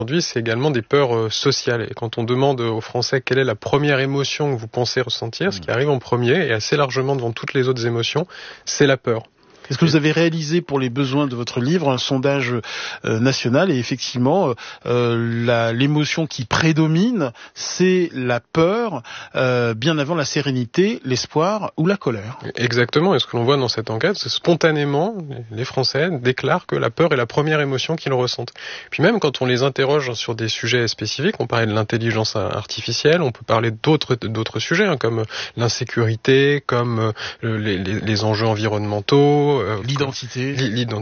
Aujourd'hui, c'est également des peurs sociales. Et quand on demande aux Français quelle est la première émotion que vous pensez ressentir, ce qui arrive en premier et assez largement devant toutes les autres émotions, c'est la peur. Est-ce que vous avez réalisé pour les besoins de votre livre un sondage national et effectivement l'émotion qui prédomine, c'est la peur bien avant la sérénité, l'espoir ou la colère? Exactement, et ce que l'on voit dans cette enquête, c'est spontanément, les Français déclarent que la peur est la première émotion qu'ils ressentent. Puis même quand on les interroge sur des sujets spécifiques, on parlait de l'intelligence artificielle, on peut parler d'autres sujets, comme l'insécurité, comme les enjeux environnementaux, l'identité,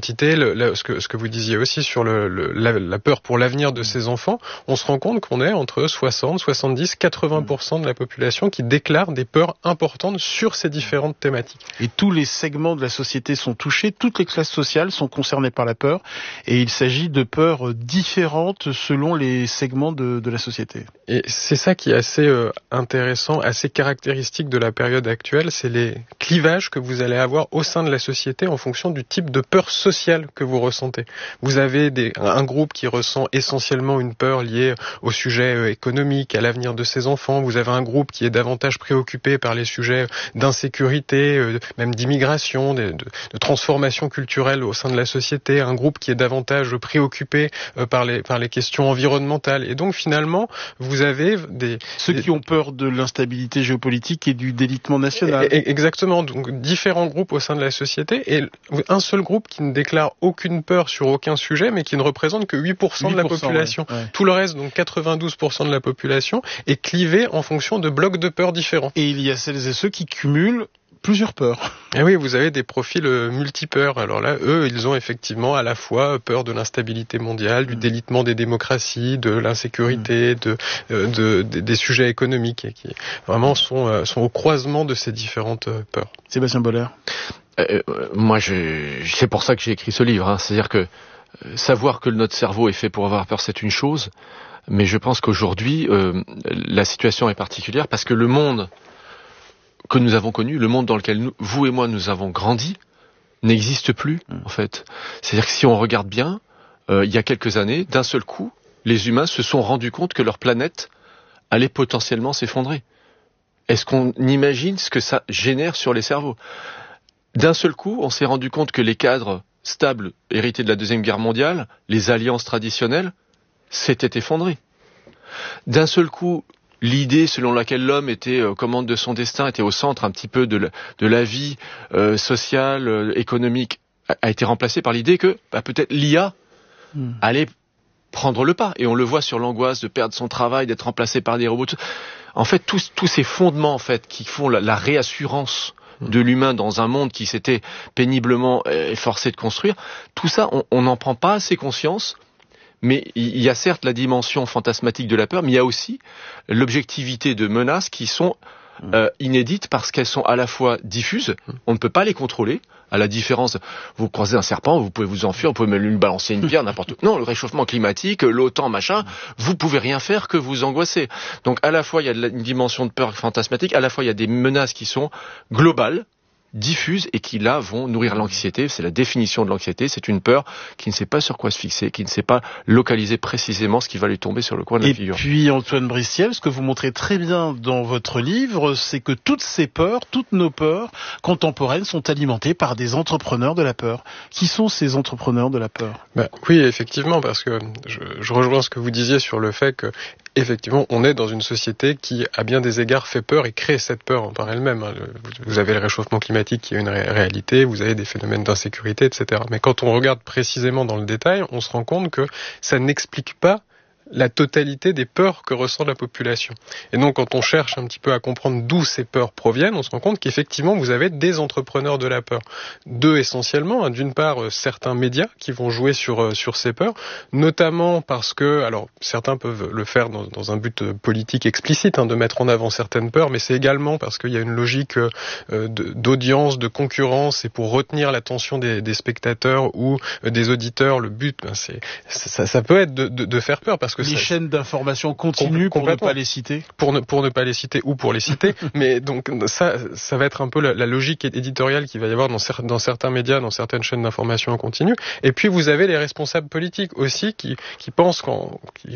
ce que vous disiez aussi sur la peur pour l'avenir de ces enfants, on se rend compte qu'on est entre 60, 70, 80% de la population qui déclare des peurs importantes sur ces différentes thématiques. Et tous les segments de la société sont touchés, toutes les classes sociales sont concernées par la peur, et il s'agit de peurs différentes selon les segments de la société. Et c'est ça qui est assez intéressant, assez caractéristique de la période actuelle, c'est les clivages que vous allez avoir au sein de la société en fonction du type de peur sociale que vous ressentez. Vous avez un groupe qui ressent essentiellement une peur liée au sujet économique, à l'avenir de ses enfants. Vous avez un groupe qui est davantage préoccupé par les sujets d'insécurité, même d'immigration, de transformation culturelle au sein de la société. Un groupe qui est davantage préoccupé par les questions environnementales. Et donc finalement, vous avez ceux qui ont peur de l'instabilité géopolitique et du délitement national. Exactement. Donc différents groupes au sein de la société et un seul groupe qui ne déclare aucune peur sur aucun sujet, mais qui ne représente que 8% de la population. Ouais. Tout le reste, donc 92% de la population, est clivé en fonction de blocs de peurs différents. Et il y a celles et ceux qui cumulent plusieurs peurs. Et oui, vous avez des profils multipeurs. Alors là, eux, ils ont effectivement à la fois peur de l'instabilité mondiale, du délitement des démocraties, de l'insécurité, des sujets économiques, et qui vraiment sont au croisement de ces différentes peurs. Sébastien Boller. Moi, c'est pour ça que j'ai écrit ce livre. C'est-à-dire que savoir que notre cerveau est fait pour avoir peur, c'est une chose, mais je pense qu'aujourd'hui, la situation est particulière parce que le monde que nous avons connu, le monde dans lequel vous et moi nous avons grandi, n'existe plus, en fait. C'est-à-dire que si on regarde bien, il y a quelques années, d'un seul coup, les humains se sont rendus compte que leur planète allait potentiellement s'effondrer. Est-ce qu'on imagine ce que ça génère sur les cerveaux ? D'un seul coup, on s'est rendu compte que les cadres stables hérités de la Deuxième Guerre mondiale, les alliances traditionnelles, s'étaient effondrées. D'un seul coup, l'idée selon laquelle l'homme était commande de son destin, était au centre un petit peu de la vie sociale, économique, a été remplacée par l'idée que peut-être l'IA allait prendre le pas. Et on le voit sur l'angoisse de perdre son travail, d'être remplacé par des robots. En fait, tous ces fondements en fait qui font la réassurance de l'humain dans un monde qui s'était péniblement efforcé de construire, tout ça, on n'en prend pas assez conscience. Mais il y a certes la dimension fantasmatique de la peur, mais il y a aussi l'objectivité de menaces qui sont inédites parce qu'elles sont à la fois diffuses, on ne peut pas les contrôler, à la différence, vous croisez un serpent, vous pouvez vous enfuir, vous pouvez même lui balancer une pierre, n'importe où. Non, le réchauffement climatique, l'OTAN, machin, vous pouvez rien faire que vous angoisser. Donc à la fois il y a une dimension de peur fantasmatique, à la fois il y a des menaces qui sont globales, diffuses et qui là vont nourrir l'anxiété. C'est la définition de l'anxiété, c'est une peur qui ne sait pas sur quoi se fixer, qui ne sait pas localiser précisément ce qui va lui tomber sur le coin de la figure. Et puis Antoine Bristiel, ce que vous montrez très bien dans votre livre, c'est que toutes ces peurs, toutes nos peurs contemporaines sont alimentées par des entrepreneurs de la peur. Qui sont ces entrepreneurs de la peur ? Oui, effectivement, parce que je rejoins ce que vous disiez sur le fait que effectivement, on est dans une société qui, à bien des égards, fait peur et crée cette peur par elle-même. Vous avez le réchauffement climatique qui est une réalité, vous avez des phénomènes d'insécurité, etc. Mais quand on regarde précisément dans le détail, on se rend compte que ça n'explique pas la totalité des peurs que ressent la population. Et donc, quand on cherche un petit peu à comprendre d'où ces peurs proviennent, on se rend compte qu'effectivement, vous avez des entrepreneurs de la peur. Deux essentiellement. D'une part, certains médias qui vont jouer sur ces peurs, notamment parce que, alors, certains peuvent le faire dans un but politique explicite, de mettre en avant certaines peurs, mais c'est également parce qu'il y a une logique d'audience, de concurrence, et pour retenir l'attention des spectateurs ou des auditeurs, le but, ça peut être de faire peur, parce que les chaînes d'information continuent pour ne pas les citer. Pour ne pas les citer ou pour les citer. Mais donc ça va être un peu la logique éditoriale qu'il va y avoir dans certains médias, dans certaines chaînes d'information en continu. Et puis vous avez les responsables politiques aussi qui pensent qui